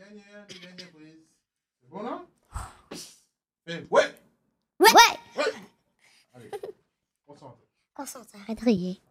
Les dernières prises. C'est bon, là? Ouais! Ouais! Ouais. Allez, concentre. Concentre, arrête de rire.